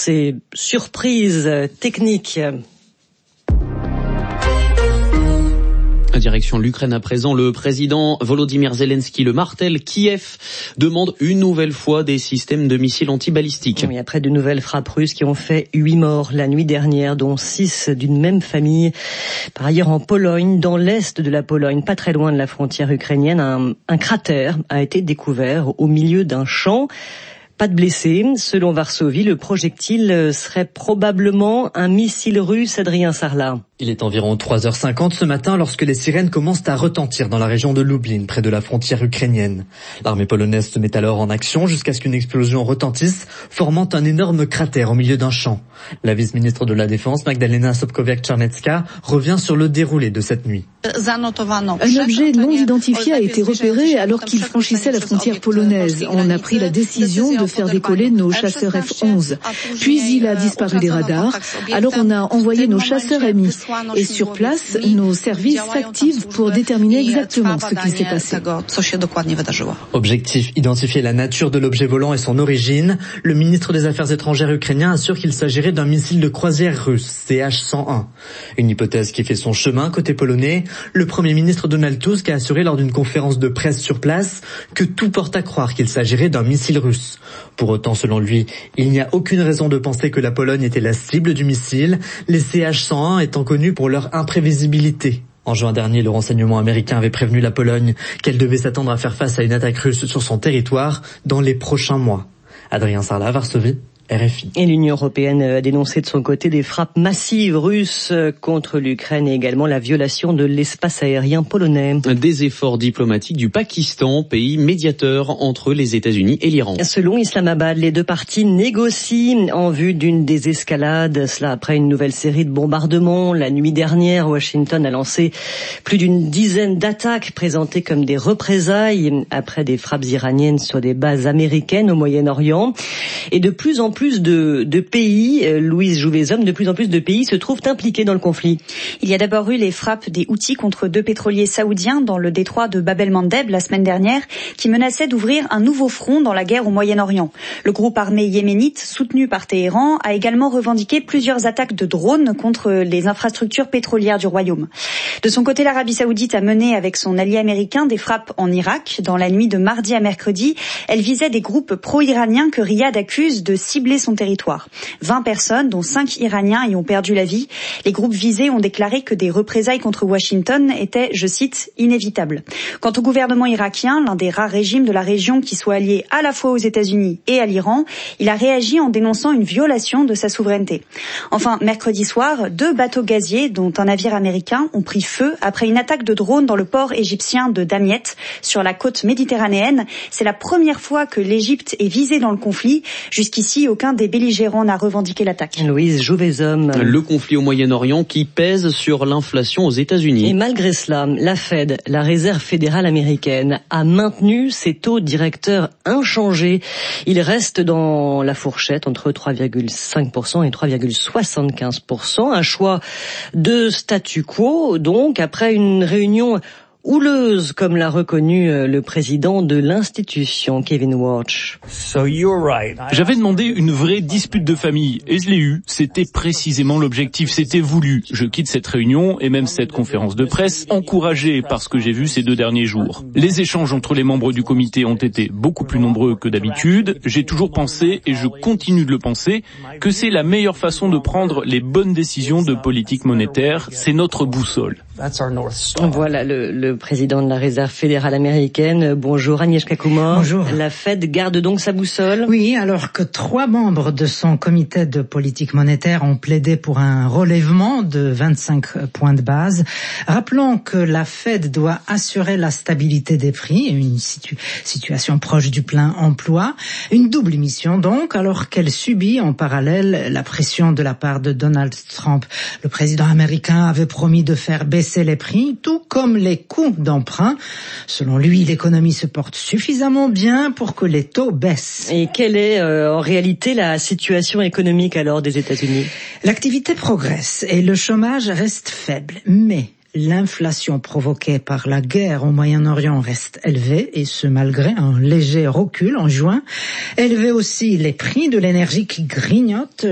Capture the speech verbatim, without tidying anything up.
ces surprises techniques. Direction l'Ukraine à présent, le président Volodymyr Zelensky le martèle, Kiev demande une nouvelle fois des systèmes de missiles antibalistiques. Oui, après de nouvelles frappes russes qui ont fait huit morts la nuit dernière, dont six d'une même famille. Par ailleurs, en Pologne, dans l'est de la Pologne, pas très loin de la frontière ukrainienne, un, un cratère a été découvert au milieu d'un champ. Pas de blessés. Selon Varsovie, le projectile serait probablement un missile russe. Adrien Sarlat. Il est environ trois heures cinquante ce matin lorsque les sirènes commencent à retentir dans la région de Lublin, près de la frontière ukrainienne. L'armée polonaise se met alors en action jusqu'à ce qu'une explosion retentisse, formant un énorme cratère au milieu d'un champ. La vice-ministre de la Défense, Magdalena Sobkowiak-Czarnecka, revient sur le déroulé de cette nuit. Un objet non identifié a été repéré alors qu'il franchissait la frontière polonaise. On a pris la décision de faire décoller nos chasseurs F onze. Puis il a disparu des radars. Alors on a envoyé nos chasseurs M I. Et sur place, nos services s'activent pour déterminer exactement ce qui s'est passé. Objectif, identifier la nature de l'objet volant et son origine. Le ministre des Affaires étrangères ukrainien assure qu'il s'agirait d'un missile de croisière russe, C H cent un. Une hypothèse qui fait son chemin côté polonais. Le Premier ministre Donald Tusk a assuré lors d'une conférence de presse sur place que tout porte à croire qu'il s'agirait d'un missile russe. Pour autant, selon lui, il n'y a aucune raison de penser que la Pologne était la cible du missile, les C H cent un étant connus pour leur imprévisibilité. En juin dernier, le renseignement américain avait prévenu la Pologne qu'elle devait s'attendre à faire face à une attaque russe sur son territoire dans les prochains mois. Adrien Sarlat, Varsovie, R F I. Et l'Union européenne a dénoncé de son côté des frappes massives russes contre l'Ukraine et également la violation de l'espace aérien polonais. Des efforts diplomatiques du Pakistan, pays médiateur entre les États-Unis et l'Iran. Selon Islamabad, les deux parties négocient en vue d'une désescalade. Cela après une nouvelle série de bombardements. La nuit dernière, Washington a lancé plus d'une dizaine d'attaques présentées comme des représailles après des frappes iraniennes sur des bases américaines au Moyen-Orient. Et de plus en plus de, de pays, Louise Jouvezhomme, de plus en plus de pays se trouvent impliqués dans le conflit. Il y a d'abord eu les frappes des Houthis contre deux pétroliers saoudiens dans le détroit de Bab el-Mandeb la semaine dernière, qui menaçaient d'ouvrir un nouveau front dans la guerre au Moyen-Orient. Le groupe armé yéménite, soutenu par Téhéran, a également revendiqué plusieurs attaques de drones contre les infrastructures pétrolières du royaume. De son côté, l'Arabie saoudite a mené avec son allié américain des frappes en Irak. Dans la nuit de mardi à mercredi, elle visait des groupes pro-iraniens que Riyad accuse de cibler son territoire. vingt personnes, dont cinq Iraniens, y ont perdu la vie. Les groupes visés ont déclaré que des représailles contre Washington étaient, je cite, inévitables. Quant au gouvernement irakien, l'un des rares régimes de la région qui soit allié à la fois aux États-Unis et à l'Iran, il a réagi en dénonçant une violation de sa souveraineté. Enfin, mercredi soir, deux bateaux gaziers, dont un navire américain, ont pris feu après une attaque de drone dans le port égyptien de Damiette, sur la côte méditerranéenne. C'est la première fois que l'Égypte est visée dans le conflit. Jusqu'ici, aucun des belligérants n'a revendiqué l'attaque. Louise Jouvezhomme. Le conflit au Moyen-Orient qui pèse sur l'inflation aux États-Unis. Et malgré cela, la Fed, la Réserve fédérale américaine, a maintenu ses taux directeurs inchangés. Ils restent dans la fourchette entre trois virgule cinq pour cent et trois virgule soixante-quinze pour cent. Un choix de statu quo, donc, après une réunion houleuse, comme l'a reconnu le président de l'institution, Kevin Warsh. J'avais demandé une vraie dispute de famille, et je l'ai eue. C'était précisément l'objectif, c'était voulu. Je quitte cette réunion, et même cette conférence de presse, encouragé par ce que j'ai vu ces deux derniers jours. Les échanges entre les membres du comité ont été beaucoup plus nombreux que d'habitude. J'ai toujours pensé, et je continue de le penser, que c'est la meilleure façon de prendre les bonnes décisions de politique monétaire. C'est notre boussole. Voilà le, le président de la Réserve fédérale américaine. Bonjour Agnieszka Kumor. Bonjour. La Fed garde donc sa boussole? Oui, alors que trois membres de son comité de politique monétaire ont plaidé pour un relèvement de vingt-cinq points de base. Rappelons que la Fed doit assurer la stabilité des prix et une situ- situation proche du plein emploi. Une double mission donc, alors qu'elle subit en parallèle la pression de la part de Donald Trump. Le président américain avait promis de faire baisser les prix, tout comme les coûts d'emprunt. Selon lui, l'économie se porte suffisamment bien pour que les taux baissent. Et quelle est euh, en réalité la situation économique alors des États-Unis? L'activité progresse et le chômage reste faible, mais l'inflation provoquée par la guerre au Moyen-Orient reste élevée, et ce malgré un léger recul en juin. Élevé aussi les prix de l'énergie qui grignotent.